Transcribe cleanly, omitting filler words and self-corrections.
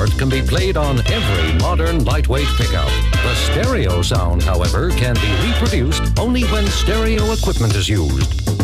support can be played on every modern lightweight pickup. The stereo sound, however, can be reproduced only when stereo equipment is used.